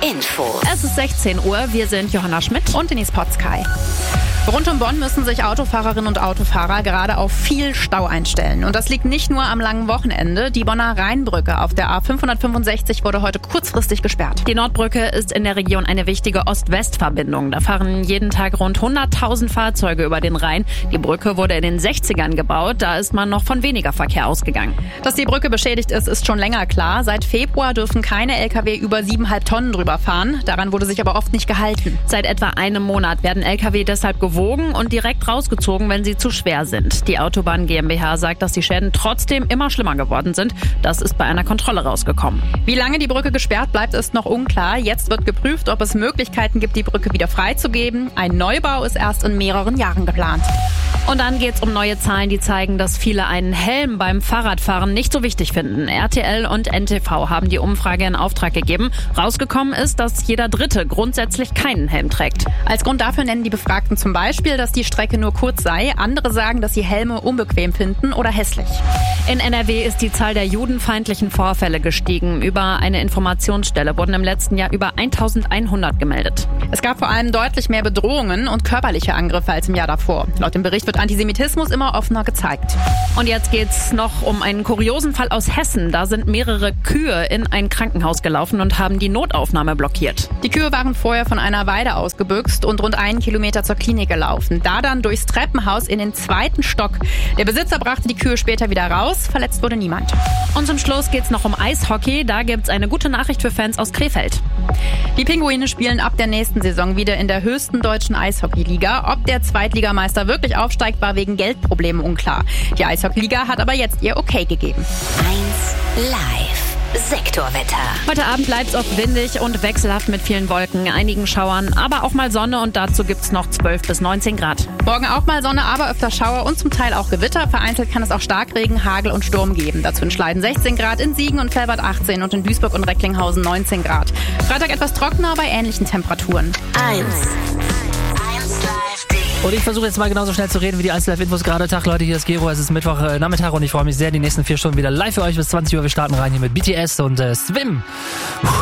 Info. Es ist 16 Uhr, wir sind Johanna Schmidt und Denise Potzkei. Rund um Bonn müssen sich Autofahrerinnen und Autofahrer gerade auf viel Stau einstellen. Und das liegt nicht nur am langen Wochenende. Die Bonner Rheinbrücke auf der A565 wurde heute kurzfristig gesperrt. Die Nordbrücke ist in der Region eine wichtige Ost-West-Verbindung. Da fahren jeden Tag rund 100.000 Fahrzeuge über den Rhein. Die Brücke wurde in den 60ern gebaut. Da ist man noch von weniger Verkehr ausgegangen. Dass die Brücke beschädigt ist schon länger klar. Seit Februar dürfen keine Lkw über 7,5 Tonnen drüber fahren. Daran wurde sich aber oft nicht gehalten. Seit etwa einem Monat werden Lkw deshalb gewogen und direkt rausgezogen, wenn sie zu schwer sind. Die Autobahn GmbH sagt, dass die Schäden trotzdem immer schlimmer geworden sind. Das ist bei einer Kontrolle rausgekommen. Wie lange die Brücke gesperrt bleibt, ist noch unklar. Jetzt wird geprüft, ob es Möglichkeiten gibt, die Brücke wieder freizugeben. Ein Neubau ist erst in mehreren Jahren geplant. Und dann geht's um neue Zahlen, die zeigen, dass viele einen Helm beim Fahrradfahren nicht so wichtig finden. RTL und NTV haben die Umfrage in Auftrag gegeben. Rausgekommen ist, dass jeder Dritte grundsätzlich keinen Helm trägt. Als Grund dafür nennen die Befragten zum Beispiel, dass die Strecke nur kurz sei. Andere sagen, dass sie Helme unbequem finden oder hässlich. In NRW ist die Zahl der judenfeindlichen Vorfälle gestiegen. Über eine Informationsstelle wurden im letzten Jahr über 1100 gemeldet. Es gab vor allem deutlich mehr Bedrohungen und körperliche Angriffe als im Jahr davor. Laut dem Bericht wird Antisemitismus immer offener gezeigt. Und jetzt geht's noch um einen kuriosen Fall aus Hessen. Da sind mehrere Kühe in ein Krankenhaus gelaufen und haben die Notaufnahme blockiert. Die Kühe waren vorher von einer Weide ausgebüxt und rund 1 Kilometer zur Klinik gelaufen. Da dann durchs Treppenhaus in den 2. Stock. Der Besitzer brachte die Kühe später wieder raus. Verletzt wurde niemand. Und zum Schluss geht's noch um Eishockey. Da gibt's eine gute Nachricht für Fans aus Krefeld. Die Pinguine spielen ab der nächsten Saison wieder in der höchsten deutschen Eishockeyliga. Ob der Zweitligameister wirklich aufsteigt, war wegen Geldproblemen unklar. Die Eishockeyliga hat aber jetzt ihr Okay gegeben. 1 Live. Sektorwetter. Heute Abend bleibt es oft windig und wechselhaft mit vielen Wolken, einigen Schauern, aber auch mal Sonne und dazu gibt's noch 12 bis 19 Grad. Morgen auch mal Sonne, aber öfter Schauer und zum Teil auch Gewitter. Vereinzelt kann es auch Starkregen, Hagel und Sturm geben. Dazu in Schleiden 16 Grad, in Siegen und Velbert 18 und in Duisburg und Recklinghausen 19 Grad. Freitag etwas trockener bei ähnlichen Temperaturen. 1 Und ich versuche jetzt mal genauso schnell zu reden wie die 1 Live-Infos gerade. Tag, Leute, hier ist Gero. Es ist Mittwochnachmittag und ich freue mich sehr. Die nächsten 4 Stunden wieder live für euch bis 20 Uhr. Wir starten rein hier mit BTS und Swim.